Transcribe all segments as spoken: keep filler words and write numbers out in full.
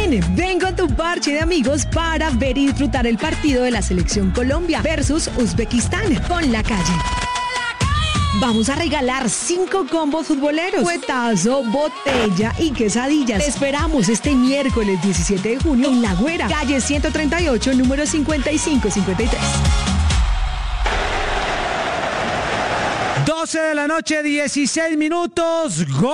Ven, ven con tu parche de amigos para ver y disfrutar el partido de la Selección Colombia versus Uzbekistán con La Calle. Vamos a regalar cinco combos futboleros, cuetazo, botella y quesadillas. Te esperamos este miércoles diecisiete de junio en La Güera, calle ciento treinta y ocho, número cincuenta y cinco cincuenta y tres. doce de la noche, dieciséis minutos. ¡Gol!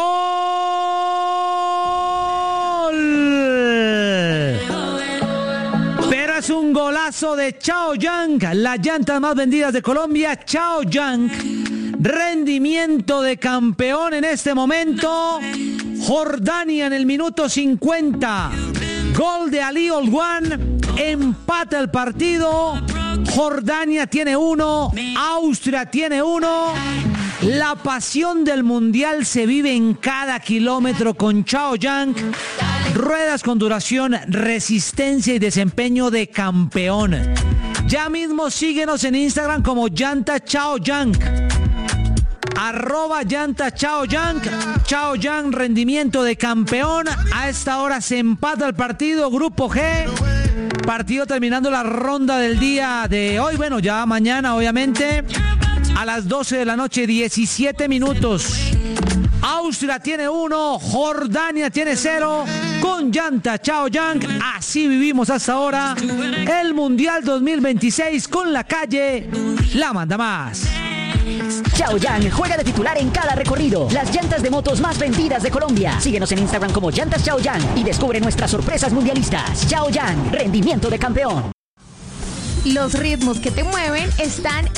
Pero es un golazo de Chaoyang, las llantas más vendidas de Colombia. Chaoyang, rendimiento de campeón en este momento. Jordania en el minuto cincuenta. Gol de Ali Olwan, empata el partido. Jordania tiene uno, Austria tiene uno. La pasión del mundial se vive en cada kilómetro con Chaoyang. Ruedas con duración, resistencia y desempeño de campeón. Ya mismo síguenos en Instagram como Llanta Chaoyang. Arroba Llanta Chaoyang. Chaoyang, rendimiento de campeón. A esta hora se empata el partido, Grupo G. Partido terminando la ronda del día de hoy. Bueno, ya mañana, obviamente, a las doce de la noche, diecisiete minutos. Austria tiene uno, Jordania tiene cero. Con Llanta Chaoyang, así vivimos hasta ahora el Mundial dos mil veintiséis con La Calle. La manda más. Chaoyang juega de titular en cada recorrido. Las llantas de motos más vendidas de Colombia. Síguenos en Instagram como Llantas Chaoyang y descubre nuestras sorpresas mundialistas. Chaoyang, rendimiento de campeón. Los ritmos que te mueven están